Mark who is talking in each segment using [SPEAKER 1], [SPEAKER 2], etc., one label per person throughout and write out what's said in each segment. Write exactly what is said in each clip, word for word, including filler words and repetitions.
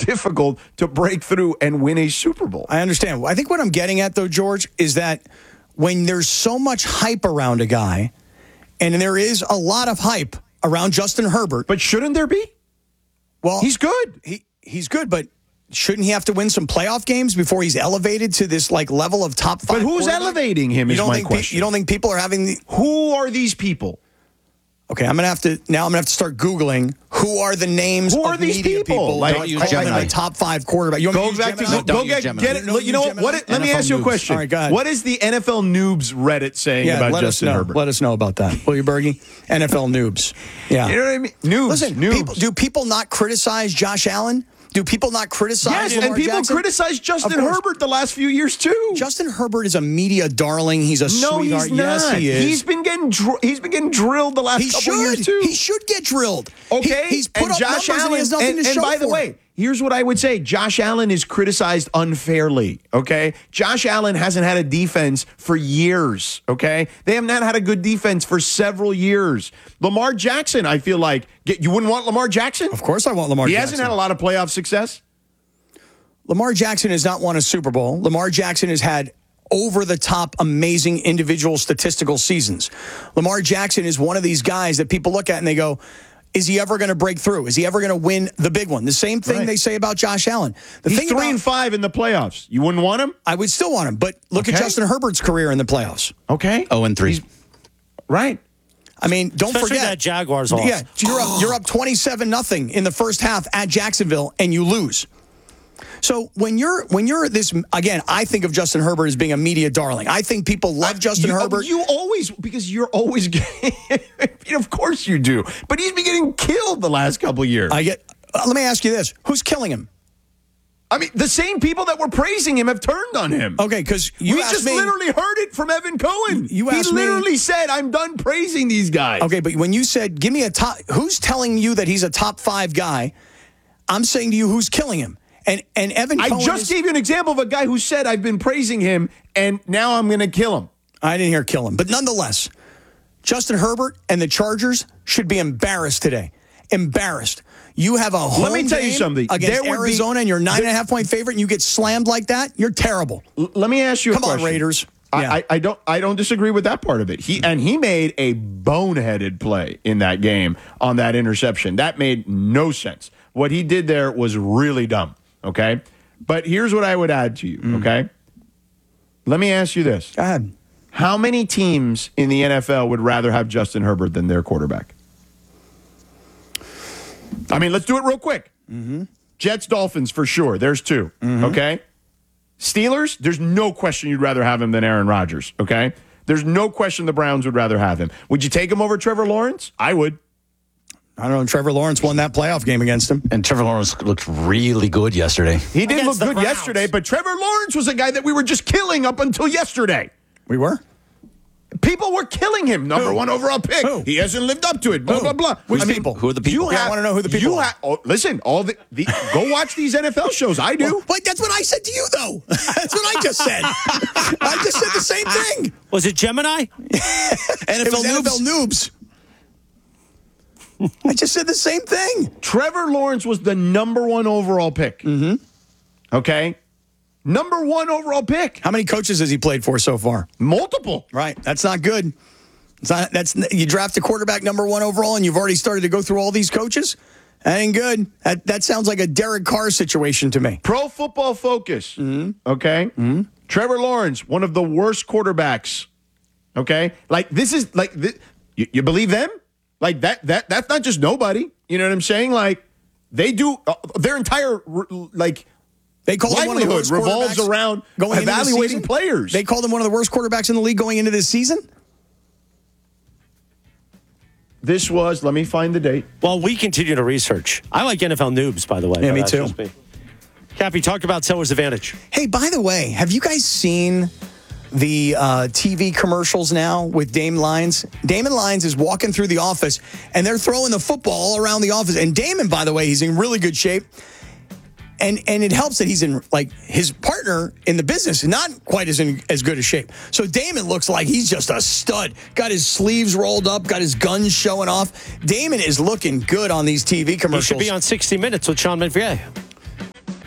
[SPEAKER 1] difficult to break through and win a Super Bowl.
[SPEAKER 2] I understand. I think what I'm getting at, though, George, is that when there's so much hype around a guy, and there is a lot of hype around Justin Herbert.
[SPEAKER 1] But shouldn't there be?
[SPEAKER 2] Well,
[SPEAKER 1] he's good.
[SPEAKER 2] He He's good, but shouldn't he have to win some playoff games before he's elevated to this like level of top five?
[SPEAKER 1] But who's elevating him is my question.
[SPEAKER 2] Pe- you don't think people are having the...
[SPEAKER 1] Who are these people?
[SPEAKER 2] Okay, I'm gonna have to now. I'm gonna have to start googling who are the names.
[SPEAKER 1] Who are
[SPEAKER 2] of
[SPEAKER 1] these
[SPEAKER 2] media
[SPEAKER 1] people?
[SPEAKER 2] people
[SPEAKER 1] Like,
[SPEAKER 2] don't
[SPEAKER 3] use Gemini.
[SPEAKER 2] a top five quarterback. You want
[SPEAKER 1] Go
[SPEAKER 2] me to
[SPEAKER 1] back
[SPEAKER 2] use
[SPEAKER 1] to
[SPEAKER 2] Gemini?
[SPEAKER 1] go
[SPEAKER 3] Don't
[SPEAKER 1] get,
[SPEAKER 3] use Gemini.
[SPEAKER 1] get it.
[SPEAKER 2] Don't
[SPEAKER 1] You know
[SPEAKER 2] use
[SPEAKER 1] what? What? Let me
[SPEAKER 3] N F L
[SPEAKER 1] ask you a
[SPEAKER 3] Noobs.
[SPEAKER 1] question.
[SPEAKER 2] All right, go ahead.
[SPEAKER 1] What is the N F L Noobs Reddit saying
[SPEAKER 2] Yeah,
[SPEAKER 1] about
[SPEAKER 2] let
[SPEAKER 1] Justin
[SPEAKER 2] us know.
[SPEAKER 1] Herbert?
[SPEAKER 2] Let us know about that. Will you, Bergie? N F L Noobs. Yeah.
[SPEAKER 1] You know what I mean? Noobs.
[SPEAKER 2] Listen,
[SPEAKER 1] noobs.
[SPEAKER 2] people, do people not criticize Josh Allen? Do people not criticize
[SPEAKER 1] Yes,
[SPEAKER 2] Lamar
[SPEAKER 1] and people
[SPEAKER 2] Jackson?
[SPEAKER 1] criticize Justin
[SPEAKER 2] Of course.
[SPEAKER 1] Herbert the last few years too.
[SPEAKER 2] Justin Herbert is a media darling. He's a
[SPEAKER 1] no,
[SPEAKER 2] sweetheart.
[SPEAKER 1] he's not.
[SPEAKER 2] Yes, he is.
[SPEAKER 1] He's been getting dr- he's been getting drilled the last
[SPEAKER 2] he
[SPEAKER 1] couple
[SPEAKER 2] should.
[SPEAKER 1] years too.
[SPEAKER 2] He should get drilled.
[SPEAKER 1] Okay,
[SPEAKER 2] He, he's put
[SPEAKER 1] and
[SPEAKER 2] up
[SPEAKER 1] Josh
[SPEAKER 2] numbers
[SPEAKER 1] Allen.
[SPEAKER 2] and he has nothing
[SPEAKER 1] and,
[SPEAKER 2] to
[SPEAKER 1] and
[SPEAKER 2] show
[SPEAKER 1] by the
[SPEAKER 2] for
[SPEAKER 1] way,
[SPEAKER 2] it.
[SPEAKER 1] here's what I would say: Josh Allen is criticized unfairly. Okay, Josh Allen hasn't had a defense for years. Okay, they have not had a good defense for several years. Lamar Jackson, I feel like get, you wouldn't want Lamar Jackson.
[SPEAKER 2] Of course, I want Lamar.
[SPEAKER 1] He
[SPEAKER 2] Jackson.
[SPEAKER 1] hasn't had a lot of playoff success.
[SPEAKER 2] Lamar Jackson has not won a Super Bowl. Lamar Jackson has had over-the-top, amazing individual statistical seasons. Lamar Jackson is one of these guys that people look at and they go, is he ever going to break through? Is he ever going to win the big one? The same thing
[SPEAKER 1] Right.
[SPEAKER 2] they say about Josh Allen. The
[SPEAKER 1] He's
[SPEAKER 2] thing
[SPEAKER 1] three
[SPEAKER 2] about,
[SPEAKER 1] and five in the playoffs. You wouldn't want him?
[SPEAKER 2] I would still want him, but look
[SPEAKER 1] Okay.
[SPEAKER 2] at Justin Herbert's career in the playoffs.
[SPEAKER 1] Okay.
[SPEAKER 3] Oh, and three.
[SPEAKER 1] He's- right.
[SPEAKER 2] I mean, don't
[SPEAKER 4] Especially
[SPEAKER 2] forget
[SPEAKER 4] that Jaguars loss.
[SPEAKER 2] Yeah, you're up. You're up twenty-seven nothing in the first half at Jacksonville, and you lose. So when you're when you're this again, I think of Justin Herbert as being a media darling. I think people love Justin
[SPEAKER 1] you,
[SPEAKER 2] Herbert.
[SPEAKER 1] You always, because you're always, of course you do. But he's been getting killed the last couple of years.
[SPEAKER 2] I get. Uh, let me ask you this: who's killing him?
[SPEAKER 1] I mean, the same people that were praising him have turned on him.
[SPEAKER 2] Okay, because you
[SPEAKER 1] we
[SPEAKER 2] asked
[SPEAKER 1] just
[SPEAKER 2] me,
[SPEAKER 1] literally heard it from Evan Cohen.
[SPEAKER 2] You
[SPEAKER 1] he
[SPEAKER 2] asked me-
[SPEAKER 1] literally said, "I'm done praising these guys."
[SPEAKER 2] Okay, but when you said, "Give me a top," who's telling you that he's a top five guy? I'm saying to you, who's killing him? And and Evan
[SPEAKER 1] I
[SPEAKER 2] Cohen
[SPEAKER 1] just
[SPEAKER 2] is,
[SPEAKER 1] gave you an example of a guy who said, "I've been praising him, and now I'm going to kill him."
[SPEAKER 2] I didn't hear kill him, but nonetheless, Justin Herbert and the Chargers should be embarrassed today. Embarrassed. You have a home
[SPEAKER 1] Let me tell you
[SPEAKER 2] game
[SPEAKER 1] something.
[SPEAKER 2] against
[SPEAKER 1] There would be-
[SPEAKER 2] Arizona, and you're nine and a half point favorite, and you get slammed like that. You're terrible.
[SPEAKER 1] L- let me ask you a
[SPEAKER 2] Come
[SPEAKER 1] question.
[SPEAKER 2] on, Raiders.
[SPEAKER 1] I,
[SPEAKER 2] Yeah.
[SPEAKER 1] I, I don't I don't disagree with that part of it. He and he made a boneheaded play in that game on that interception. That made no sense. What he did there was really dumb. Okay, but here's what I would add to you.
[SPEAKER 2] Mm.
[SPEAKER 1] Okay, let me ask you this:
[SPEAKER 2] Go ahead.
[SPEAKER 1] how many teams in the N F L would rather have Justin Herbert than their quarterback? I mean, let's do it real quick.
[SPEAKER 2] Mm-hmm.
[SPEAKER 1] Jets, Dolphins, for sure. There's two.
[SPEAKER 2] Mm-hmm.
[SPEAKER 1] Okay. Steelers, there's no question you'd rather have him than Aaron Rodgers. Okay. There's no question the Browns would rather have him. Would you take him over Trevor Lawrence? I would.
[SPEAKER 2] I don't know. Trevor Lawrence won that playoff game against him.
[SPEAKER 3] And Trevor Lawrence looked really good yesterday.
[SPEAKER 1] He did
[SPEAKER 4] Against
[SPEAKER 1] look
[SPEAKER 4] the
[SPEAKER 1] good
[SPEAKER 4] Browns.
[SPEAKER 1] yesterday, but Trevor Lawrence was a guy that we were just killing up until yesterday.
[SPEAKER 2] We were?
[SPEAKER 1] People were killing him. Number
[SPEAKER 2] Who?
[SPEAKER 1] one overall pick.
[SPEAKER 2] Who?
[SPEAKER 1] He hasn't lived up to it. Blah,
[SPEAKER 2] Who?
[SPEAKER 1] blah, blah.
[SPEAKER 2] Which
[SPEAKER 1] I mean,
[SPEAKER 2] people?
[SPEAKER 3] Who are the people?
[SPEAKER 1] You
[SPEAKER 2] Yeah, I
[SPEAKER 1] have-
[SPEAKER 2] wanna know who the people
[SPEAKER 1] you
[SPEAKER 2] are.
[SPEAKER 1] ha- oh, listen, all the, the go watch these N F L shows. I do.
[SPEAKER 2] Wait, that's what I said to you, though. That's what I just said. I just said the same thing.
[SPEAKER 4] Was it Gemini?
[SPEAKER 2] N F L,
[SPEAKER 3] N
[SPEAKER 2] N F L noobs. I just said the same thing.
[SPEAKER 1] Trevor Lawrence was the number one overall pick. Mm-hmm. Okay? Number one overall pick.
[SPEAKER 2] How many coaches has he played for so far?
[SPEAKER 1] Multiple.
[SPEAKER 2] Right. That's not good. It's not. That's you draft a quarterback number one overall, and you've already started to go through all these coaches. That ain't good. That that sounds like a Derek Carr situation to me.
[SPEAKER 1] Pro Football Focus. Mm-hmm. Okay? Mm-hmm. Trevor Lawrence, one of the worst quarterbacks. Okay? Like, this is, like, this, you, you believe them? Like, that that that's not just nobody. You know what I'm saying? Like, they do, uh, their entire, like,
[SPEAKER 2] They called him one of the
[SPEAKER 1] livelihood
[SPEAKER 2] worst
[SPEAKER 1] revolves
[SPEAKER 2] quarterbacks
[SPEAKER 1] around
[SPEAKER 2] going into this
[SPEAKER 1] evaluating
[SPEAKER 2] season?
[SPEAKER 1] players.
[SPEAKER 2] They called him one of the worst quarterbacks in the league going into this season.
[SPEAKER 1] This was, let me find the date.
[SPEAKER 4] Well, we continue to research. I like N F L noobs, by the way.
[SPEAKER 2] Yeah,
[SPEAKER 4] but
[SPEAKER 2] me
[SPEAKER 4] that's
[SPEAKER 2] too.
[SPEAKER 4] just me. Cappy, talk about seller's advantage.
[SPEAKER 2] Hey, by the way, have you guys seen the uh, T V commercials now with Damon Lyons? Damon Lyons is walking through the office, and they're throwing the football all around the office. And Damon, by the way, he's in really good shape. And and it helps that he's in, like, his partner in the business is not quite as in as good a shape. So Damon looks like he's just a stud. Got his sleeves rolled up, got his guns showing off. Damon is looking good on these T V
[SPEAKER 4] You
[SPEAKER 2] commercials.
[SPEAKER 4] should be on sixty minutes with Sean McVay.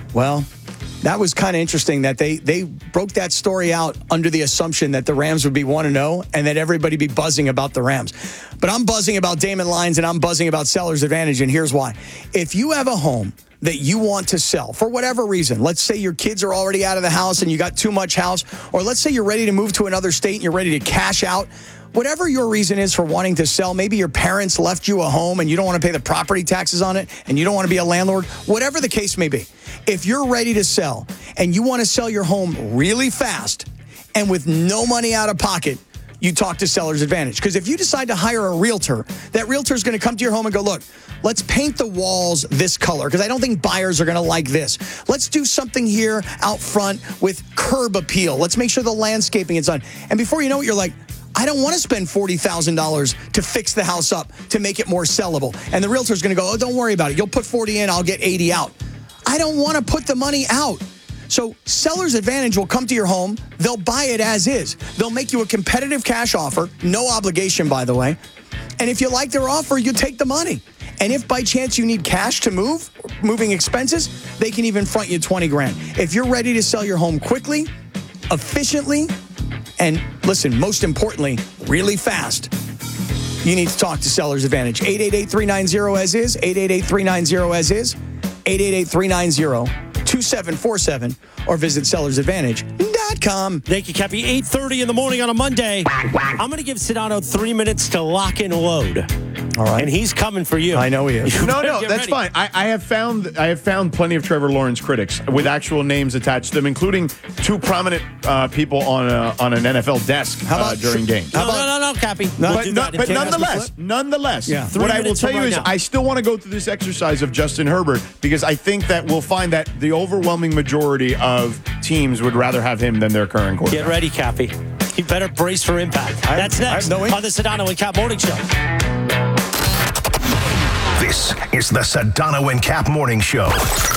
[SPEAKER 2] Well, that was kind of interesting that they they broke that story out under the assumption that the Rams would be one and oh and that everybody be buzzing about the Rams. But I'm buzzing about Damon Lyons and I'm buzzing about Seller's Advantage, and here's why. If you have a home that you want to sell for whatever reason, let's say your kids are already out of the house and you got too much house, or let's say you're ready to move to another state and you're ready to cash out, whatever your reason is for wanting to sell, maybe your parents left you a home and you don't want to pay the property taxes on it and you don't want to be a landlord, whatever the case may be. If you're ready to sell and you want to sell your home really fast and with no money out of pocket, you talk to Seller's Advantage. Because if you decide to hire a realtor, that realtor is going to come to your home and go, look, let's paint the walls this color because I don't think buyers are going to like this. Let's do something here out front with curb appeal. Let's make sure the landscaping is done. And before you know it, you're like, I don't want to spend forty thousand dollars to fix the house up to make it more sellable. And the realtor's going to go, oh, don't worry about it. You'll put forty in, I'll get eighty out. I don't want to put the money out. So Seller's Advantage will come to your home. They'll buy it as is. They'll make you a competitive cash offer, no obligation, by the way. And if you like their offer, you take the money. And if by chance you need cash to move, moving expenses, they can even front you twenty grand. If you're ready to sell your home quickly, efficiently, and listen, most importantly, really fast, you need to talk to Seller's Advantage. eight eight eight, three nine zero, as is, eight eight eight, three nine zero, as is, eight eight eight, three nine zero, two seven four seven, or visit sellers advantage dot com.
[SPEAKER 4] Thank you, Cappy. eight thirty in the morning on a Monday. I'm going to give Sedano three minutes to lock and load.
[SPEAKER 2] All right.
[SPEAKER 4] And he's coming for you.
[SPEAKER 2] I know he is.
[SPEAKER 4] You
[SPEAKER 1] No,
[SPEAKER 4] better
[SPEAKER 1] no,
[SPEAKER 4] get
[SPEAKER 1] that's
[SPEAKER 4] ready.
[SPEAKER 1] fine. I, I have found I have found plenty of Trevor Lawrence critics with actual names attached to them, including two prominent uh, people on a, on an N F L desk
[SPEAKER 2] How about
[SPEAKER 1] uh, during
[SPEAKER 2] Sh-
[SPEAKER 1] games.
[SPEAKER 4] No,
[SPEAKER 2] How about-
[SPEAKER 4] no, no, no, Cappy.
[SPEAKER 2] No,
[SPEAKER 4] We'll
[SPEAKER 1] But,
[SPEAKER 4] do
[SPEAKER 1] no,
[SPEAKER 4] that.
[SPEAKER 1] but
[SPEAKER 2] Can't ask me
[SPEAKER 1] nonetheless,
[SPEAKER 2] flip?
[SPEAKER 1] nonetheless,
[SPEAKER 2] Yeah.
[SPEAKER 4] Three
[SPEAKER 1] what I will
[SPEAKER 4] minutes
[SPEAKER 1] tell
[SPEAKER 4] from
[SPEAKER 1] you
[SPEAKER 4] right
[SPEAKER 1] is
[SPEAKER 4] now.
[SPEAKER 1] I still want to go through this exercise of Justin Herbert because I think that we'll find that the overwhelming majority of teams would rather have him than their current quarterback.
[SPEAKER 4] Get ready, Cappy. You better brace for impact.
[SPEAKER 2] I-
[SPEAKER 4] That's
[SPEAKER 2] I have
[SPEAKER 4] next
[SPEAKER 2] no in-
[SPEAKER 4] on the Sedano and Cap Morning Show.
[SPEAKER 5] This is the Sedano and Cap Morning Show.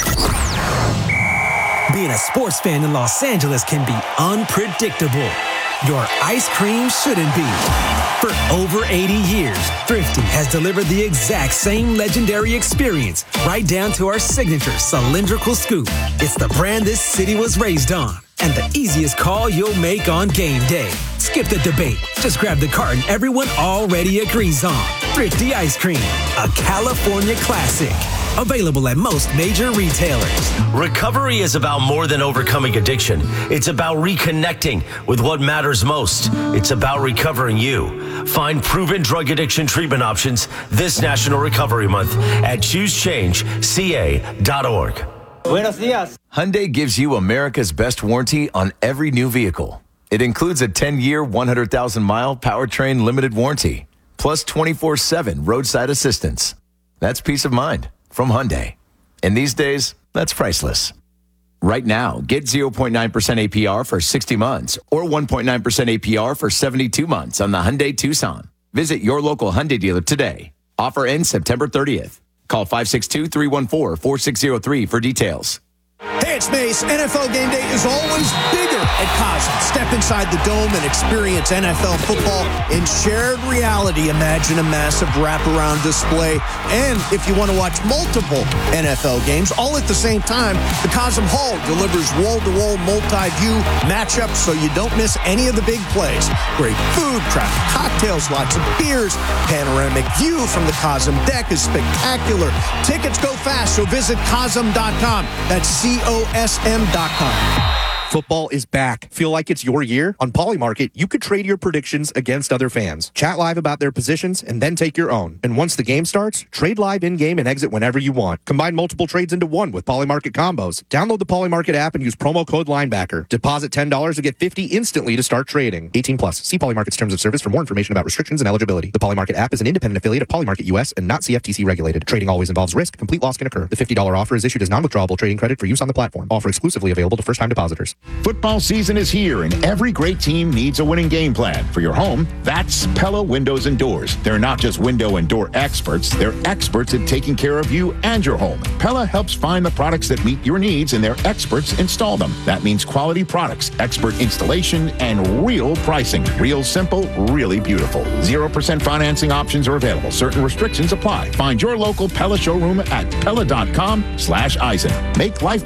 [SPEAKER 6] Being a sports fan in Los Angeles can be unpredictable. Your ice cream shouldn't be. For over eighty years, Thrifty has delivered the exact same legendary experience right down to our signature cylindrical scoop. It's the brand this city was raised on and the easiest call you'll make on game day. Skip the debate. Just grab the carton everyone already agrees on. Thrifty Ice Cream, a California classic. Available at most major retailers.
[SPEAKER 7] Recovery is about more than overcoming addiction. It's about reconnecting with what matters most. It's about recovering you. Find proven drug addiction treatment options this National Recovery Month at choose change c a dot org.
[SPEAKER 8] Buenos dias.
[SPEAKER 9] Hyundai gives you America's best warranty on every new vehicle. It includes a ten-year, one hundred thousand mile powertrain limited warranty, plus twenty-four seven roadside assistance. That's peace of mind from Hyundai. And these days, that's priceless. Right now, get zero point nine percent A P R for sixty months or one point nine percent A P R for seventy-two months on the Hyundai Tucson. Visit your local Hyundai dealer today. Offer ends September thirtieth. Call five six two, three one four, four six zero three for details.
[SPEAKER 10] Hey, it's Mace. N F L Game Day is always bigger at Cosm. Step inside the dome and experience N F L football in shared reality. Imagine a massive wraparound display. And if you want to watch multiple N F L games all at the same time, the Cosm Hall delivers wall-to-wall multi-view matchups so you don't miss any of the big plays. Great food, craft cocktails, lots of beers. Panoramic view from the Cosm deck is spectacular. Tickets go fast, so visit Cosm dot com. That's C O S M dot com.
[SPEAKER 11] Football is back. Feel like it's your year? On Polymarket, you could trade your predictions against other fans. Chat live about their positions and then take your own. And once the game starts, trade live in-game and exit whenever you want. Combine multiple trades into one with Polymarket combos. Download the Polymarket app and use promo code Linebacker. Deposit ten dollars to get fifty dollars instantly to start trading. eighteen plus. See Polymarket's terms of service for more information about restrictions and eligibility. The Polymarket app is an independent affiliate of Polymarket U S and not C F T C regulated. Trading always involves risk. Complete loss can occur. The fifty dollars offer is issued as non-withdrawable trading credit for use on the platform. Offer exclusively available to first-time depositors.
[SPEAKER 12] Football season is here, and every great team needs a winning game plan. For your home, that's Pella Windows and Doors. They're not just window and door experts, they're experts at taking care of you and your home. Pella helps find the products that meet your needs, and their experts install them. That means quality products, expert installation, and real pricing. Real simple, really beautiful. zero percent financing options are available. Certain restrictions apply. Find your local Pella showroom at Pella dot com slash Eisen. Make life